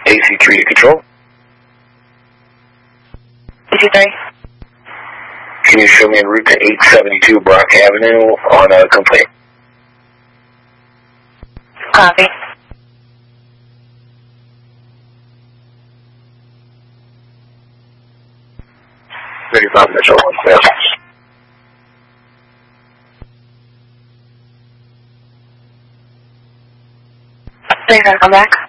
AC3 to control. AC3. Can you show me en route to 872 Brock Avenue on a complaint? Copy. Mitchell. Yes. So you're going to come back?